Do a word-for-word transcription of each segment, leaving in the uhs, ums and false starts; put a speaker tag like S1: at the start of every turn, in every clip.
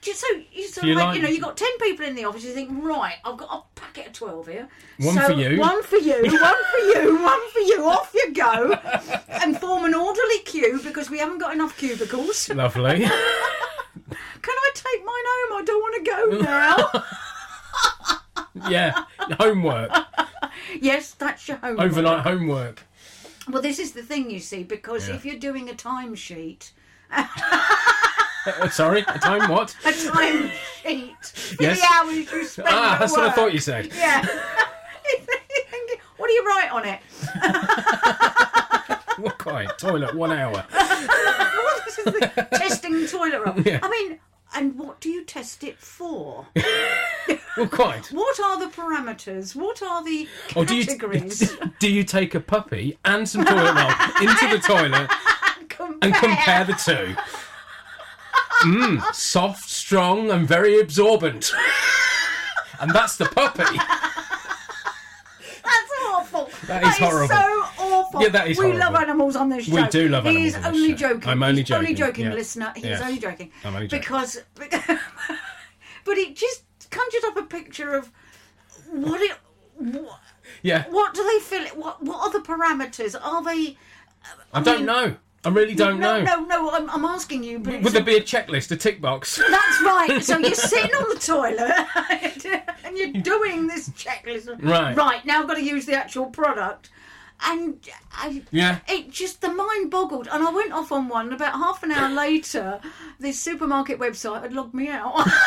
S1: just so you sort
S2: you
S1: of, like,
S2: like-
S1: you know, you got ten people in the office. You think, right, I've got a packet of twelve here.
S2: One
S1: so
S2: for you.
S1: One for you. One for you. One for you. Off you go, and form an orderly queue because we haven't got enough cubicles.
S2: Lovely.
S1: Can I take mine home? I don't want to go now.
S2: Yeah, homework.
S1: Yes, that's your homework.
S2: Overnight homework.
S1: Well, this is the thing, you see, because
S2: Yeah.
S1: if you're doing a timesheet,
S2: Uh, sorry, a time what?
S1: a time sheet for
S2: Yes.
S1: the hours you spend
S2: Ah,
S1: at
S2: that's what I
S1: work.
S2: thought you said.
S1: Yeah. What do you write on it?
S2: What kind? Toilet, one hour.
S1: Well, this is the testing the toilet roll.
S2: Yeah.
S1: I mean, and what do you test it for?
S2: Well, quite.
S1: What are the parameters? What are the
S2: Or do you
S1: categories?
S2: do you take a puppy and some toilet roll into the toilet
S1: compare.
S2: and compare the two? Mmm, soft, strong, and very absorbent. And that's the puppy.
S1: That's awful.
S2: That is horrible.
S1: so awful.
S2: Yeah, that is
S1: we
S2: horrible.
S1: love animals on this show.
S2: We do love
S1: he
S2: animals
S1: is
S2: on this
S1: only
S2: show.
S1: joking.
S2: I'm only
S1: He's only
S2: joking,
S1: joking,
S2: yeah.
S1: listener. He's
S2: Yes.
S1: only joking.
S2: I'm only joking.
S1: Because, but it just conjured up a picture of what it. What,
S2: Yeah,
S1: what do they feel? What What are the parameters? Are they?
S2: I don't
S1: mean,
S2: know. I really don't
S1: no,
S2: know.
S1: No, no, I'm, I'm asking you. But
S2: Would
S1: it's
S2: there
S1: a-
S2: be a checklist, a tick box?
S1: That's right. So you're sitting on the toilet and you're doing this checklist.
S2: Right.
S1: Right, now I've got to use the actual product. And I,
S2: Yeah.
S1: it just, the mind boggled. And I went off on one. And about half an hour later, this supermarket website had logged me out. I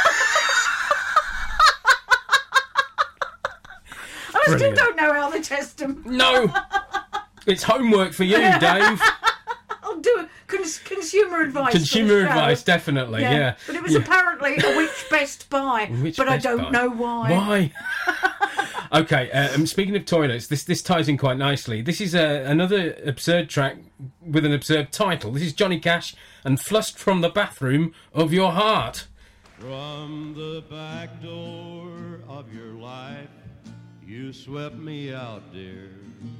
S1: still
S2: Brilliant.
S1: don't know how they test them.
S2: No. It's homework for you, Dave.
S1: I'll do it. Cons- consumer advice. for
S2: Consumer
S1: the show.
S2: advice, definitely, yeah.
S1: But it was
S2: Yeah.
S1: apparently a which best buy.
S2: Which
S1: but
S2: best
S1: I don't
S2: buy?
S1: know why.
S2: Why? Okay, uh, um, speaking of toilets, this this ties in quite nicely. This is uh, another absurd track with an absurd title. This is Johnny Cash and Flushed from the Bathroom of Your Heart.
S3: From the back door of your life, you swept me out, dear.